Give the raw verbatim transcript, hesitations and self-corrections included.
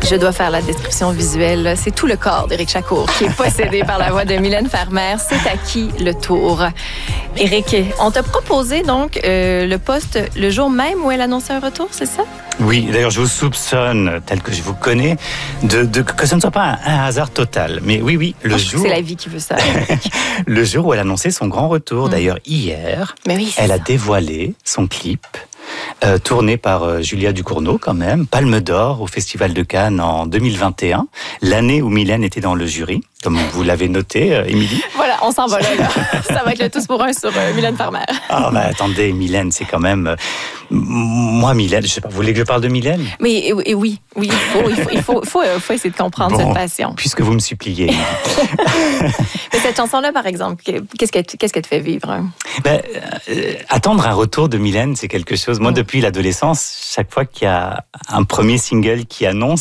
Je dois faire la description visuelle. C'est tout le corps d'Éric Chacour qui est possédé par la voix de Mylène Farmer. C'est à qui le tour? Éric, on t'a proposé donc euh, le poste le jour même où elle annonçait un retour, c'est ça? Oui, d'ailleurs, je vous soupçonne, tel que je vous connais, de, de que ce ne soit pas un, un hasard total. Mais oui, oui, le Moi, jour... c'est la vie qui veut ça. le jour où elle annonçait son grand retour, mmh. d'ailleurs hier, Mais oui, elle ça. a dévoilé son clip. Euh, tourné par euh, Julia Ducournau quand même, Palme d'Or au Festival de Cannes en deux mille vingt et un, l'année où Mylène était dans le jury, comme vous l'avez noté, euh, Émilie. Voilà, on s'en va là, là. Ça va être le tous pour un sur euh, Mylène Farmer. Ah bah attendez, Mylène, c'est quand même... Euh, moi, Mylène, je sais pas, vous voulez que je parle de Mylène? Mais et, et oui, oui, il faut, il faut, il faut, faut, euh, faut essayer de comprendre bon, cette passion. Puisque vous me suppliez. Mais cette chanson-là, par exemple, qu'est-ce qu'elle, qu'est-ce qu'elle te fait vivre? Hein? Ben, euh, attendre un retour de Mylène, c'est quelque chose... Moi, mmh. depuis l'adolescence, chaque fois qu'il y a un premier single qui annonce,